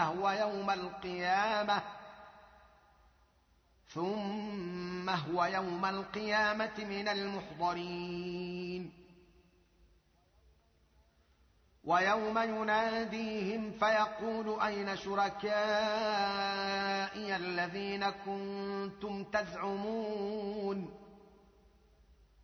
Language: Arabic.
ثم هو يوم القيامة من المحضرين. ويوم يناديهم فيقول أين شركائي الذين كنتم تزعمون